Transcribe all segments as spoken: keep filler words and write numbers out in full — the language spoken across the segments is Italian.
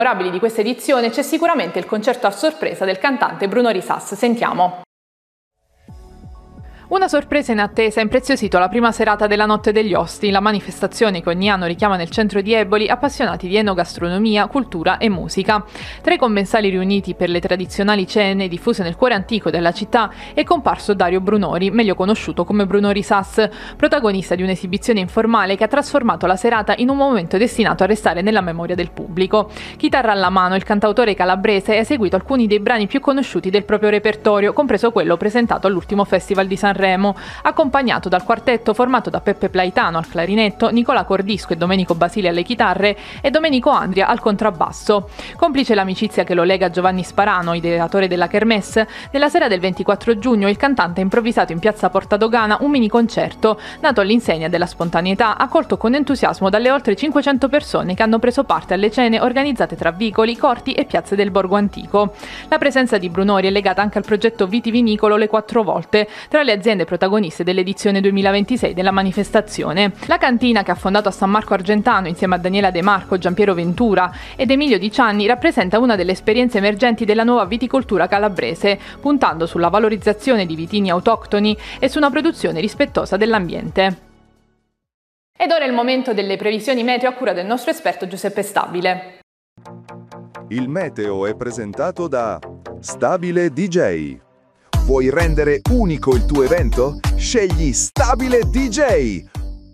Memorabili di questa edizione c'è sicuramente il concerto a sorpresa del cantante Bruno Risas. Sentiamo. Una sorpresa in attesa ha impreziosito la prima serata della Notte degli Osti, la manifestazione che ogni anno richiama nel centro di Eboli appassionati di enogastronomia, cultura e musica. Tra i commensali riuniti per le tradizionali cene diffuse nel cuore antico della città è comparso Dario Brunori, meglio conosciuto come Bruno Risas, protagonista di un'esibizione informale che ha trasformato la serata in un momento destinato a restare nella memoria del pubblico. Chitarra alla mano, il cantautore calabrese ha eseguito alcuni dei brani più conosciuti del proprio repertorio, compreso quello presentato all'ultimo Festival di Sanremo, accompagnato dal quartetto formato da Peppe Plaitano al clarinetto, Nicola Cordisco e Domenico Basile alle chitarre e Domenico Andria al contrabbasso. Complice l'amicizia che lo lega a Giovanni Sparano, ideatore della Kermesse, nella sera del ventiquattro giugno il cantante ha improvvisato in piazza Porta Dogana un mini concerto, nato all'insegna della spontaneità, accolto con entusiasmo dalle oltre cinquecento persone che hanno preso parte alle cene organizzate tra vicoli, corti e piazze del Borgo Antico. La presenza di Brunori è legata anche al progetto Vitivinicolo Le Quattro Volte, tra le aziende protagoniste dell'edizione duemilaventisei della manifestazione. La cantina, che ha fondato a San Marco Argentano insieme a Daniela De Marco, Giampiero Ventura ed Emilio Di Cianni, rappresenta una delle esperienze emergenti della nuova viticoltura calabrese, puntando sulla valorizzazione di vitini autoctoni e su una produzione rispettosa dell'ambiente. Ed ora è il momento delle previsioni meteo a cura del nostro esperto Giuseppe Stabile. Il meteo è presentato da Stabile D J. Vuoi rendere unico il tuo evento? Scegli Stabile D J!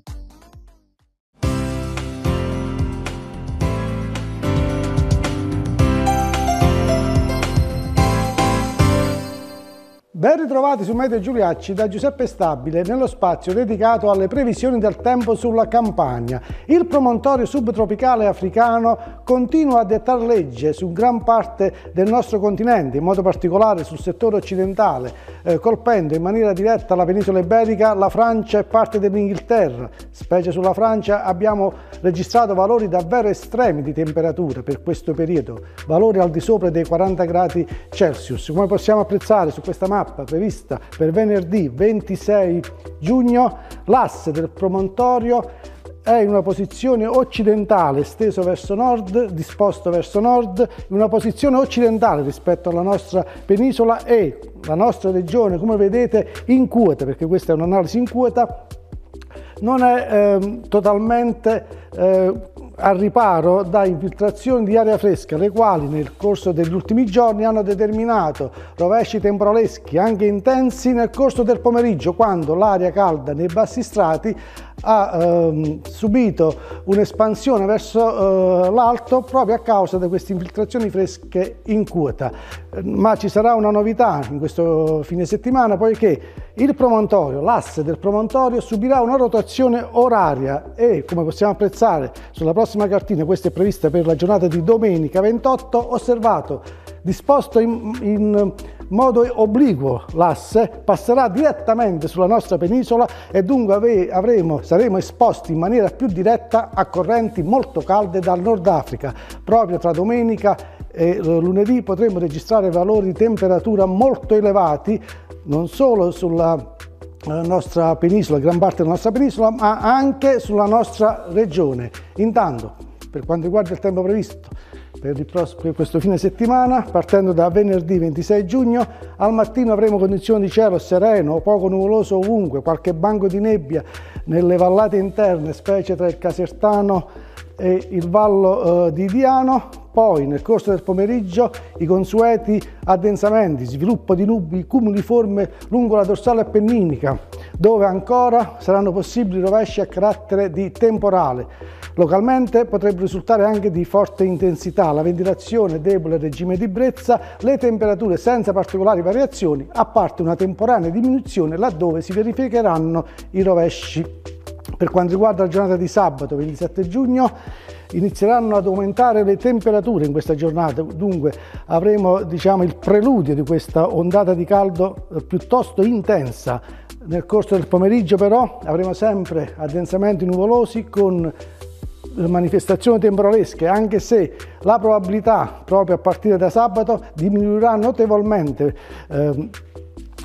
Ben ritrovati su Meteo Giuliacci da Giuseppe Stabile nello spazio dedicato alle previsioni del tempo sulla Campania. Il promontorio subtropicale africano continua a dettare legge su gran parte del nostro continente, in modo particolare sul settore occidentale, eh, colpendo in maniera diretta la penisola iberica, la Francia e parte dell'Inghilterra. Specie sulla Francia abbiamo registrato valori davvero estremi di temperature per questo periodo, valori al di sopra dei quaranta gradi Celsius. Come possiamo apprezzare su questa mappa prevista per venerdì ventisei giugno, l'asse del promontorio è in una posizione occidentale, steso verso nord, disposto verso nord, in una posizione occidentale rispetto alla nostra penisola, e la nostra regione, come vedete, incute, perché questa è un'analisi incute, non è eh, totalmente eh, al riparo da infiltrazioni di aria fresca, le quali nel corso degli ultimi giorni hanno determinato rovesci temporaleschi anche intensi nel corso del pomeriggio, quando l'aria calda nei bassi strati ha ehm, subito un'espansione verso eh, l'alto proprio a causa di queste infiltrazioni fresche in quota. Ma ci sarà una novità in questo fine settimana, poiché il promontorio, l'asse del promontorio, subirà una rotazione oraria e, come possiamo apprezzare sulla prossima cartina, questa è prevista per la giornata di domenica ventotto, osservato, disposto in, in modo obliquo l'asse, passerà direttamente sulla nostra penisola e dunque avremo, saremo esposti in maniera più diretta a correnti molto calde dal Nord Africa. Proprio tra domenica e lunedì potremo registrare valori di temperatura molto elevati, non solo sulla nostra penisola, gran parte della nostra penisola, ma anche sulla nostra regione. Intanto, per quanto riguarda il tempo previsto per, il prossimo, per questo fine settimana, partendo da venerdì ventisei giugno, al mattino avremo condizioni di cielo sereno o poco nuvoloso ovunque, qualche banco di nebbia nelle vallate interne, specie tra il Casertano e il Vallo eh, di Diano. Poi nel corso del pomeriggio i consueti addensamenti, sviluppo di nubi cumuliforme lungo la dorsale appenninica, dove ancora saranno possibili rovesci a carattere di temporale. Localmente potrebbe risultare anche di forte intensità, la ventilazione debole regime di brezza, le temperature senza particolari variazioni, a parte una temporanea diminuzione laddove si verificheranno i rovesci. Per quanto riguarda la giornata di sabato ventisette giugno, inizieranno ad aumentare le temperature in questa giornata, dunque avremo, diciamo, il preludio di questa ondata di caldo piuttosto intensa. Nel corso del pomeriggio però avremo sempre addensamenti nuvolosi con manifestazioni temporalesche, anche se la probabilità proprio a partire da sabato diminuirà notevolmente. Eh,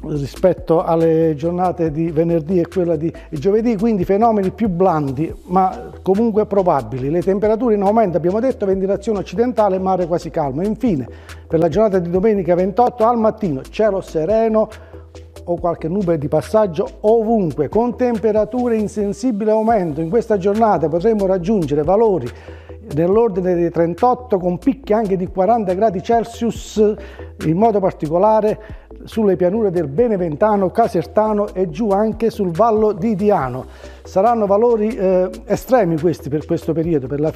rispetto alle giornate di venerdì e quella di giovedì, quindi fenomeni più blandi ma comunque probabili. Le temperature in aumento, abbiamo detto, ventilazione occidentale, mare quasi calmo. Infine, per la giornata di domenica ventotto, al mattino cielo sereno o qualche nube di passaggio ovunque, con temperature in sensibile aumento. In questa giornata potremo raggiungere valori nell'ordine dei trentotto, con picchi anche di quaranta gradi Celsius, in modo particolare sulle pianure del Beneventano, Casertano e giù anche sul Vallo di Diano. Saranno valori eh, estremi questi per questo periodo, per la